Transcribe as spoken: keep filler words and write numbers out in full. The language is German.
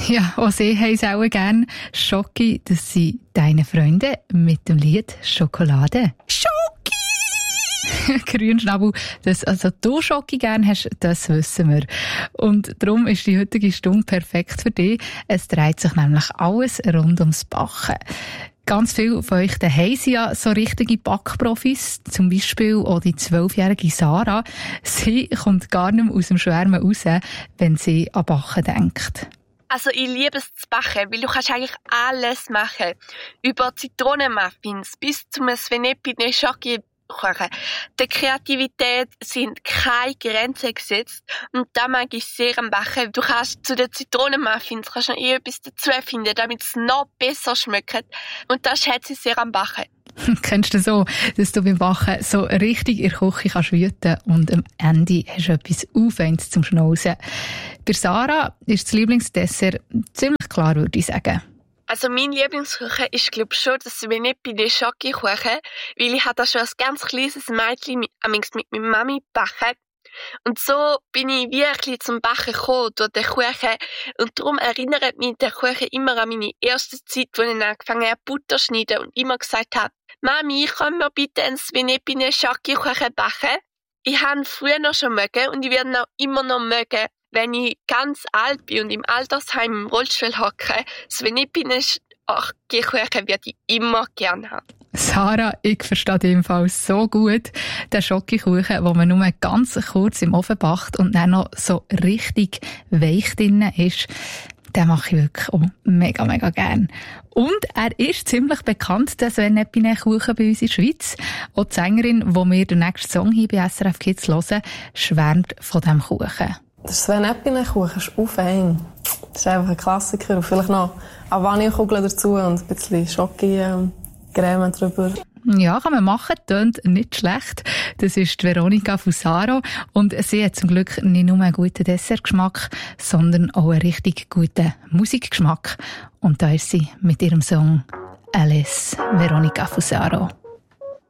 Ja, auch sie haben es auch gerne. Schoki, das sind deine Freunde mit dem Lied Schokolade. Schoki! Grünschnabel, dass also du Schoki gerne hast, das wissen wir. Und darum ist die heutige Stunde perfekt für dich. Es dreht sich nämlich alles rund ums Backen. Ganz viele von euch daheim sind ja so richtige Backprofis, zum Beispiel auch die zwölfjährige Sarah. Sie kommt gar nicht mehr aus dem Schwärmen raus, wenn sie an Backen denkt. Also ich liebe es zu backen, weil du kannst eigentlich alles machen. Über Zitronenmuffins bis zum Svenepine Schoki kochen. Der Kreativität sind keine Grenzen gesetzt und da mag ich sehr am Backen. Du kannst zu den Zitronenmuffins kannst noch etwas dazu finden, damit es noch besser schmeckt. Und das schätze ich sehr am Backen. Kennst du so, dass du beim Backen so richtig in der Küche kannst wüten und am Ende hast du etwas Aufwendiges zum Schnauzen. Bei Sarah ist das Lieblingsdessert ziemlich klar, würde ich sagen. Also mein Lieblingskuchen ist, glaube ich, schon das Svenepine Schoki-Kuchen, weil ich habe da schon als ganz kleines Mädchen mit, mit meiner Mami gebacken. Und so bin ich wirklich zum Backen gekommen durch den Kuchen. Und darum erinnert mich der Kuchen immer an meine erste Zeit, wo ich angefangen habe, Butter zu schneiden und immer gesagt habe, Mami, kann mir bitte einen Svenepine Schoki-Kuchen backen? Ich habe ihn früher noch schon mögen und ich werde ihn auch immer noch mögen. Wenn ich ganz alt bin und im Altersheim im Rollstuhl hocke, Svenepine Schoki-Kuchen würde ich immer gerne haben. Sarah, ich verstehe dich im Fall so gut. Den Schoki-Kuchen, den man nur ganz kurz im Ofen backt und dann noch so richtig weich drin ist, den mache ich wirklich auch mega, mega gern. Und er ist ziemlich bekannt, der Svenepine-Kuchen bei uns in der Schweiz. Auch die Sängerin, die wir den nächsten Song hier bei S R F Kids hören, schwärmt von diesem Kuchen. Der Svenepine-Kuchen ist auch fein. Das ist einfach ein Klassiker. Und vielleicht noch eine Vanillekugel dazu und ein bisschen Schoki-Creme drüber. Ja, kann man machen. Tönt nicht schlecht. Das ist die Veronika Fusaro. Und sie hat zum Glück nicht nur einen guten Dessertgeschmack, sondern auch einen richtig guten Musikgeschmack. Und da ist sie mit ihrem Song Alice, Veronika Fusaro.